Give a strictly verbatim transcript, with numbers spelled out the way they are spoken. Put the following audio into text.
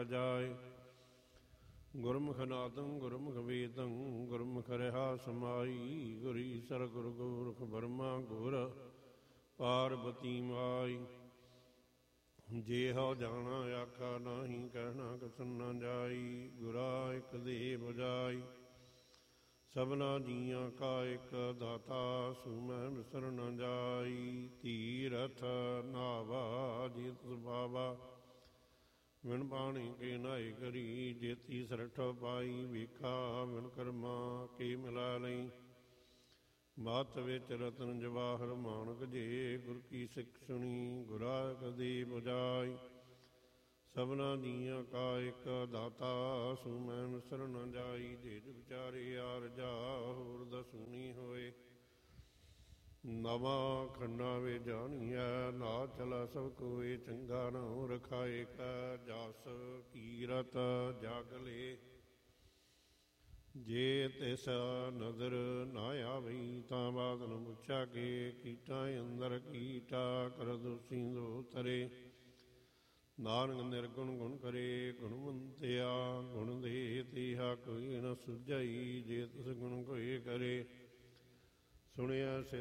ਜਾਏ। ਗੁਰਮੁਖ ਨਾਦੰ ਗੁਰਮੁਖ ਵੇਦੰ ਗੁਰਮੁਖ ਰਿਹਾ ਸਮਾਈ। ਗੁਰ ਈਸਰ ਗੁਰ ਗੋਰਖ ਬਰਮਾ ਗੁਰ ਪਾਰਬਤੀ ਮਾਈ। ਜੇ ਹਉ ਜਾਣਾ ਆਖਾ ਨਾਹੀਂ ਕਹਿਣਾ ਕਥਨ ਨਾ ਜਾਈ। ਗੁਰਾ ਇਕ ਦੇਹ ਬੁਝਾਈ ਸਭਨਾ ਜੀਆਂ ਕਾ ਇਕ ਦਾਤਾ। ਸੋ ਮੈਂ ਵਿਸਰ ਨ ਜਾਈ। ਧੀਰਥ ਨਾਵਾ ਜੀਤ ਸੁਭਾਵਾ ਵਿਣ ਬਾਣੀ ਕੇ ਨਾਏ ਕਰੀ। ਜੇਤੀ ਸਰਠ ਪਾਈ ਵੇਖਾ ਵਿਣ ਕਰਮਾ ਕੇ ਮਿਲਾ ਲਈ। ਬਾਤ ਵਿੱਚ ਰਤਨ ਜਵਾਹਰ ਮਾਣਕ ਜੇ। ਗੁਰ ਕੀ ਸਿੱਖ ਸੁਣੀ ਗੁਰਾ ਕਦੇ ਬੁਝਾਈ। ਸਭਨਾ ਜੀਆਂ ਕਾ ਇੱਕ ਦਾਤਾ। ਸੋ ਮੈਂ ਵਿਸਰ ਨ ਜਾਈ। ਜੇ ਵਿਚਾਰੇ ਆਰ ਜਾ ਹੋਰ ਦਸੂਣੀ ਹੋਏ। ਨਵਾਂ ਖੰਡਾ ਵੇ ਜਾਣੀਐ ਨਾ ਚਲਾ ਸਭ ਕੋਏ। ਚੰਗਾ ਨਾਉ ਰਖਾਏ ਕਾ ਜਸ ਕੀਰਤ ਜਗ ਲੇ। ਜੇ ਤਿਸ ਨਦਰ ਨਾ ਆਵਈ ਤਾਂ ਬਾਤ ਨ ਪੁੱਛਾ ਕੇ। ਕੀਟਾਂ ਅੰਦਰ ਕੀਟਾ ਕਰ ਦੋਸੀ ਦੋ ਤਰੇ। ਨਾਨਕ ਨਿਰਗੁਣ ਗੁਣ ਕਰੇ ਗੁਣਵੰਤਿਆ। ਗੁਣ ਦੇ ਤੀਹਾ ਕੋਈ ਨ ਸੁਝਈ। ਜੇ ਤਿਸ ਗੁਣ ਕੋਈ ਕਰੇ ਸੁਣਿਆ